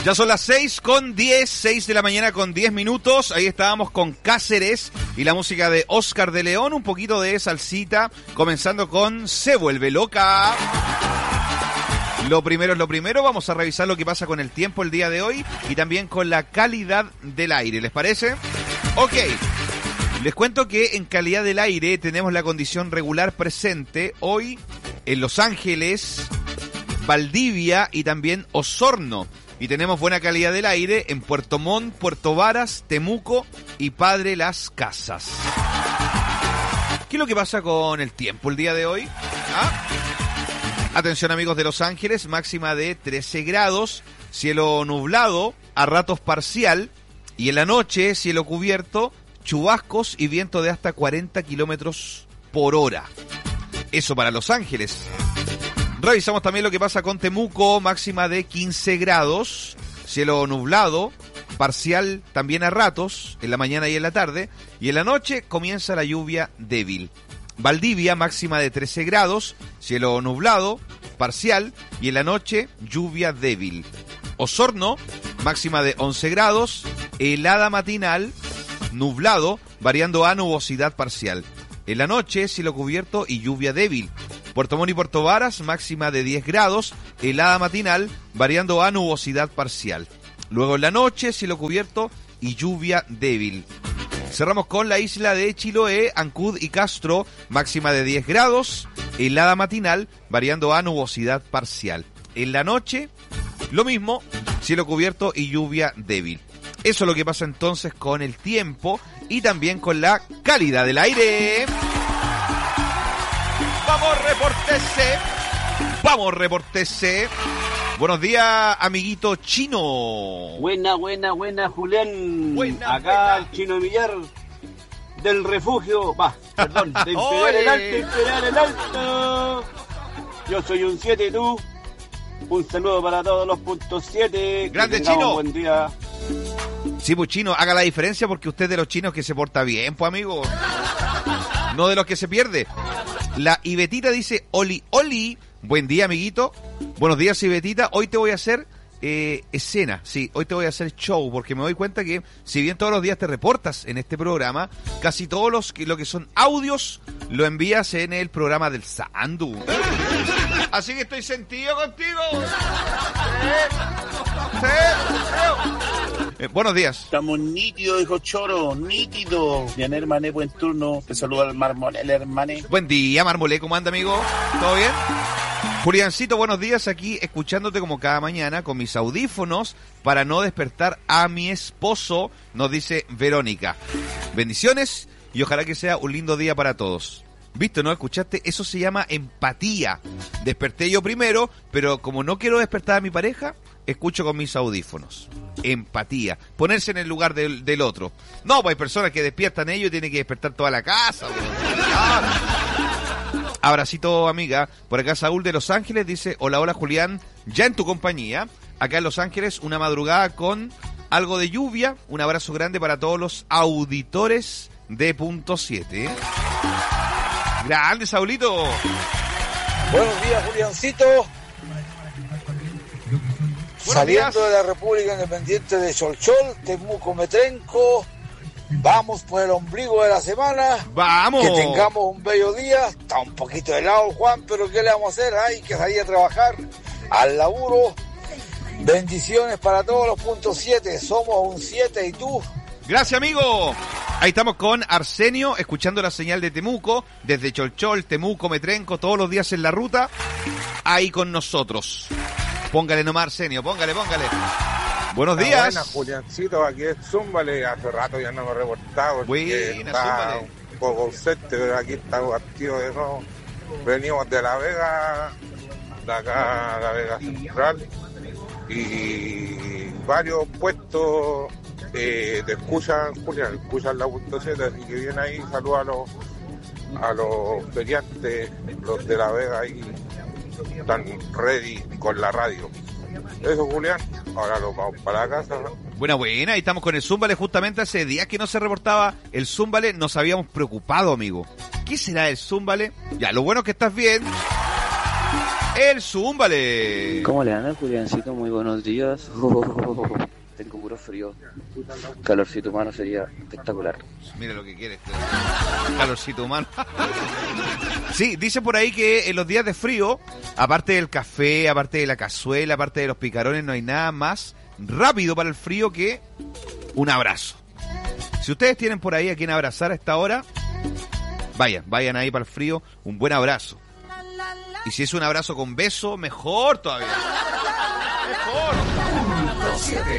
Ya son las 6:10, 6 de la mañana con 10 minutos. Ahí estábamos con Cáceres y la música de Oscar de León, un poquito de salsita, comenzando con Se Vuelve Loca. Lo primero es lo primero, vamos a revisar lo que pasa con el tiempo el día de hoy y también con la calidad del aire, ¿les parece? Ok, les cuento que en calidad del aire tenemos la condición regular presente hoy en Los Ángeles, Valdivia y también Osorno. Y tenemos buena calidad del aire en Puerto Montt, Puerto Varas, Temuco y Padre Las Casas. ¿Qué es lo que pasa con el tiempo el día de hoy? Atención amigos de Los Ángeles, máxima de 13 grados, cielo nublado, a ratos parcial, y en la noche cielo cubierto, chubascos y viento de hasta 40 kilómetros por hora. Eso para Los Ángeles. Revisamos también lo que pasa con Temuco, máxima de 15 grados, cielo nublado, parcial también a ratos, en la mañana y en la tarde, y en la noche comienza la lluvia débil. Valdivia, máxima de 13 grados, cielo nublado, parcial, y en la noche lluvia débil. Osorno, máxima de 11 grados, helada matinal, nublado, variando a nubosidad parcial. En la noche, cielo cubierto y lluvia débil. Puerto Montt y Puerto Varas, máxima de 10 grados, helada matinal, variando a nubosidad parcial. Luego en la noche, cielo cubierto y lluvia débil. Cerramos con la isla de Chiloé, Ancud y Castro, máxima de 10 grados, helada matinal, variando a nubosidad parcial. En la noche, lo mismo, cielo cubierto y lluvia débil. Eso es lo que pasa entonces con el tiempo y también con la calidad del aire. ¡Vamos, repórtese! Buenos días, amiguito chino. Buena, Julián. Acá el Chino Villar del refugio, de Imperial el Alto. Yo soy un 7 y tú. Un saludo para todos los puntos 7. Grande Chino. Buen día. Sí, pues Chino, haga la diferencia porque usted es de los chinos que se porta bien, pues amigo. No de los que se pierde. La Ibetita dice, oli, buen día, amiguito. Buenos días, Ibetita. Hoy te voy a hacer escena, sí, hoy te voy a hacer show, porque me doy cuenta que si bien todos los días te reportas en este programa, casi todos lo que son audios lo envías en el programa del Sandu. Así que estoy sentido contigo. Buenos días. Estamos nítidos, hijo Choro, nítido. Bien, hermane, buen turno. Te saluda al Marmolé, el hermane. Buen día, Marmolé, ¿cómo anda, amigo? ¿Todo bien? Juliancito, buenos días, aquí escuchándote como cada mañana con mis audífonos para no despertar a mi esposo, nos dice Verónica. Bendiciones y ojalá que sea un lindo día para todos. ¿Viste, no? ¿Escuchaste? Eso se llama empatía. Desperté yo primero, pero como no quiero despertar a mi pareja, escucho con mis audífonos. Empatía. Ponerse en el lugar del otro. No, pues hay personas que despiertan ellos y tienen que despertar toda la casa. Abracito, amiga. Por acá Saúl de Los Ángeles dice, hola Julián, ya en tu compañía. Acá en Los Ángeles, una madrugada con algo de lluvia. Un abrazo grande para todos los auditores de Punto 7. Grande, Saulito. Buenos días, Juliancito. Saliendo de la República Independiente de Cholchol, Temuco, Metrenco. Vamos por el ombligo de la semana. ¡Vamos! Que tengamos un bello día. Está un poquito helado, Juan, pero ¿qué le vamos a hacer? Hay que salir a trabajar al laburo. Bendiciones para todos los puntos 7. Somos un 7 y tú. Gracias, amigo. Ahí estamos con Arsenio, escuchando la señal de Temuco, desde Cholchol, Temuco, Metrenco, todos los días en la ruta, ahí con nosotros. Póngale nomás, Arsenio, póngale. Buenos días. Buenas, Juliancito, aquí es Zúmbale, hace rato ya no me he reportado. Buena, Zúmbale. Un poco ausente, pero aquí estamos activos de nuevo. Venimos de La Vega, de acá a La Vega Central, y varios puestos te escuchan, Julián, escuchan la punto 7, así que viene ahí, saluda a los feriantes, los de La Vega ahí, están ready con la radio. Eso, Julián, ahora nos vamos para la casa, ¿no? Buena, ahí estamos con el Zúmbale, justamente hace días que no se reportaba el Zúmbale, nos habíamos preocupado, amigo. ¿Qué será el Zúmbale? Ya, lo bueno es que estás bien. El Zúmbale. ¿Cómo le anda, Juliancito? Muy buenos días. Tengo puro frío. Calorcito humano sería espectacular. Mira lo que quiere calorcito humano. Sí, dice por ahí que en los días de frío, aparte del café, aparte de la cazuela, aparte de los picarones, no hay nada más rápido para el frío que un abrazo. Si ustedes tienen por ahí a quien abrazar a esta hora, vayan ahí para el frío, un buen abrazo. Y si es un abrazo con beso, mejor todavía. Mejor.